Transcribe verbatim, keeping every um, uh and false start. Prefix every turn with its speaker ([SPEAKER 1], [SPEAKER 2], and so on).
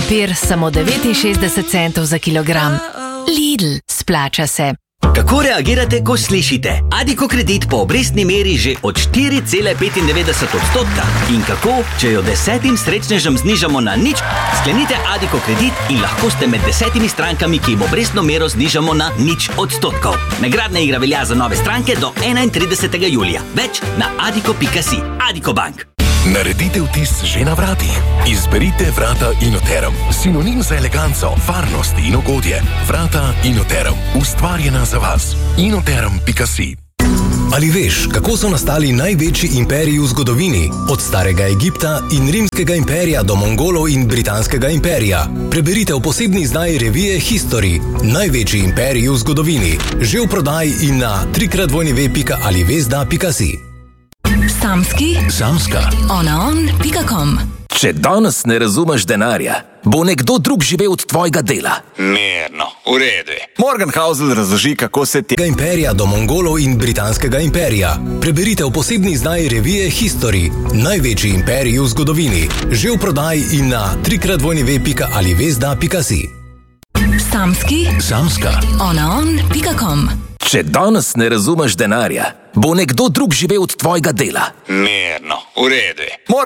[SPEAKER 1] krompir samo devetinšestdeset centov za kilogram. Lidl, splača se.
[SPEAKER 2] Kako reagirate, ko slišite? Addiko kredit po obrestni meri že od štiri cele petindevetdeset odstotka. In kako, če jo desetim srečnežem znižamo na nič? Sklenite Addiko kredit in lahko ste med desetimi strankami, ki jim obrestno mero znižamo na nič odstotkov. Nagradna igra velja za nove stranke do enaintridesetega julija. Več na addiko pika si. Addiko Bank.
[SPEAKER 3] Naredite vtis že na vratih. Izberite vrata Inoterum. Sinonim za eleganco, varnost in ugodje. Vrata Inoterum. Ustvarjena za vas. inoterum pika si.
[SPEAKER 4] Ali veš, kako so nastali največji imperiji v zgodovini? Od starega Egipta in rimskega imperija do Mongolov in britanskega imperija. Preberite v posebni izdaji revije History. Največji imperiji v zgodovini. Že v prodaji in na trikratvojneve pika alivezda pika si.
[SPEAKER 1] Samski,
[SPEAKER 3] Samska.
[SPEAKER 1] onaon pika com.
[SPEAKER 5] Če danes ne razumeš denarja, bo nekdo drug živel od tvojega dela.
[SPEAKER 6] Mirno, v redu je.
[SPEAKER 7] Morgenhausel razloži, kako se ti...
[SPEAKER 4] imperija do Mongolov in britanskega imperija. Preberite v posebni izdaji revije History. Največji imperiji v zgodovini. Že v prodaji in na trikratvojneve pika alivezda pika si.
[SPEAKER 1] Samski,
[SPEAKER 3] Samska.
[SPEAKER 1] onaon pika com.
[SPEAKER 5] Če danes ne razumeš denarja, bo nekdo drug živel od tvojega dela.
[SPEAKER 6] Mirno, v redu je.